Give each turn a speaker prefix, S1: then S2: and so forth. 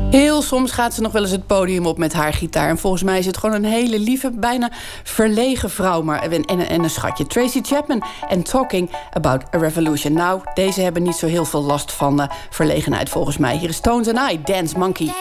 S1: Heel soms gaat ze nog wel eens het podium op met haar gitaar. En volgens mij is het gewoon een hele lieve, bijna verlegen vrouw. En een schatje. Tracy Chapman en Talking About a Revolution. Nou, deze hebben niet zo heel veel last van verlegenheid volgens mij. Hier is Tones and I, Dance Monkey.